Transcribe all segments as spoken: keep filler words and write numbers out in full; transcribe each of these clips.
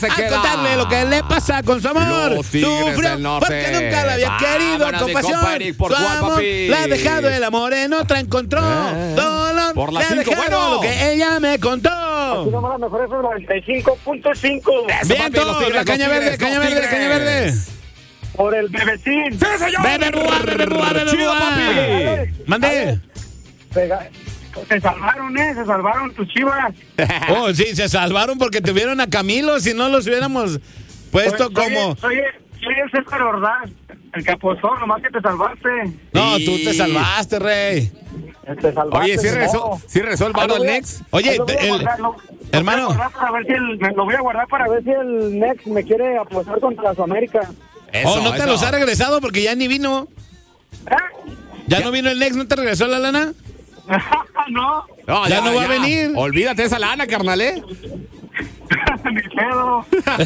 a queda. contarle lo que le pasa con su amor. Los Tigres Sufrió del Norte. porque nunca la había Vámonos, querido mi con compa pasión. Eric, por Su cuál, amor papi. la ha dejado el amor en otra encontró. Eh. Dolor Por la le ha cinco, dejado bueno. lo que ella me Aquí contó. nomás la mejor es el noventa y cinco punto cinco. Eso, Bien, papi, los todo, Tigres, la los caña Tigres, verde, caña los verde, caña Tigres. verde. Por el bebecín. ¡Sí, señor! Bebe bua, bebe bua, bebe Chido, bua. papi. Mande. Pega- Se salvaron, ¿eh? Se salvaron tus Chivas. Oh, sí, se salvaron porque tuvieron a Camilo, si no los hubiéramos puesto Soy- como... Soy, soy el César Ordaz, el que apostó, nomás que te salvaste. No, Sí. tú te salvaste, rey. Te salvaste. Oye, ¿sí no. regresó, ¿sí regresó el varo Ahí del lo voy a- Nex? Oye, ahí lo voy a el- guardar, lo- lo hermano. voy a guardar para ver si el- me- lo voy a guardar para ver si el Next me quiere apostar contra su América. Eso, Oh, no te eso. los ha regresado porque ya ni vino. ¿Eh? ¿Ya, no vino el Nex? ¿No te regresó la lana? No, No, Ya no va a venir. Olvídate de esa lana, carnal, ¿eh? ni pedo.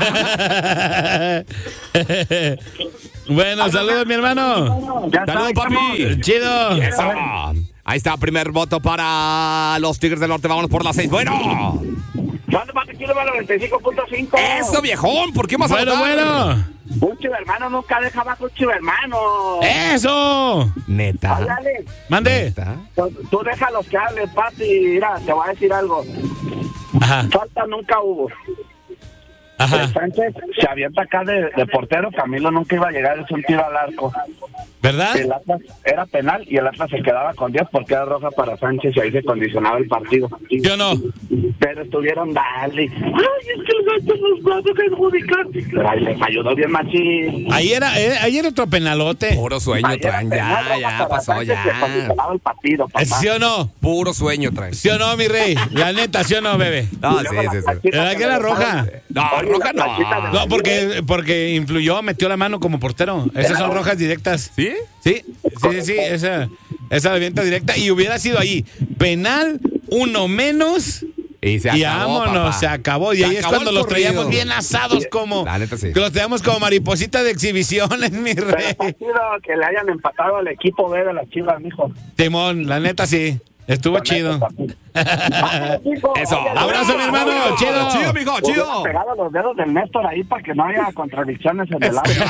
Bueno, saludos, mi hermano. Ya está, Saludos, ahí papi. estamos. Chido. Eso. Ahí está, primer voto para los Tigres del Norte. Vámonos por las seis. Bueno. ¿Cuándo más te quiero ver noventa y cinco punto cinco? Eso, viejón. ¿Por qué más a Bueno, votar? bueno. Un chivermano nunca deja abajo un chivermano. Eso. Neta. Ay, Alex, Mande. Neta. tú, tú déjalos que hablen, Pati. Mira, te voy a decir algo. Ajá, Falta nunca hubo. ajá. Sánchez se avienta acá de, de portero. Camilo nunca iba a llegar, es un tiro al arco. ¿Verdad? El Atlas era penal y el Atlas se quedaba con diez porque era roja para Sánchez y ahí se condicionaba el partido. ¿Sí o no? Pero estuvieron dale. Ay, es que el gato nos va a perjudicar. Ay, les ayudó bien machín. Ahí era, eh, ahí era otro penalote. Puro sueño Ayer era traen. penal, Ya, roja ya para pasó, Sánchez, se ya. condicionaba el partido, papá. ¿Sí o no? Puro sueño traen. ¿Sí o no, mi rey? La neta, ¿sí o no, bebé? No, Y sí, luego la sí, sí. flachita ¿Verdad que era me roja? dejaron- No, Oye, roja la no. flachita de- No, porque, porque influyó, metió la mano como portero. Esas son rojas directas. ¿Sí? Sí, sí, sí, sí, esa, esa de viento directa. Y hubiera sido ahí, penal, uno menos. Y se acabó, Y vámonos, papá. se acabó. Y Se ahí es acabó cuando el los corrido. traíamos bien asados como... La neta sí. Que los traíamos como mariposita de exhibiciones, mi Pero rey. está chido que le hayan empatado al equipo B de las Chivas, mijo. Timón, la neta sí. Estuvo chido. Eso. Abrazo, mi hermano. Chido. Chido, mijo, chido. Hubiera pegado los dedos del Néstor ahí para que no haya contradicciones en el audio.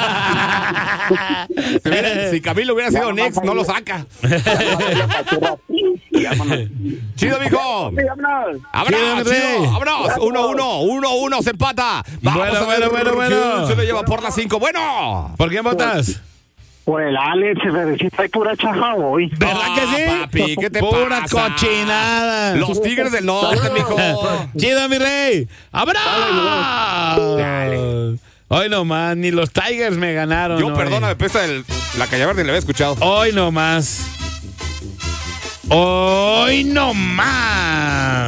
Si, hubiera- si Camilo hubiera sido Nex, no lo saca. Chido, mijo. Vámonos. ¡Vámonos, Chido, mi rey. chido! ¡Vámonos! Uno, uno, uno, uno, se empata. Vamos Bueno, a ver bueno, bueno, quién bueno. se lo lleva por las cinco. Bueno. ¿Por quién votas? Por el Alex, bebecita, hay pura chaja hoy. ¿Verdad Ah, que sí? papi, ¿qué te Pura pasa? cochinada. Los Tigres del Norte, mijo. Chido, mi rey. ¡Abrazo! Dale. Hoy nomás, ni los Tigers me ganaron. Yo, hoy. perdóname, pesa el, la calle verde, le había escuchado. Hoy nomás. Hoy nomás.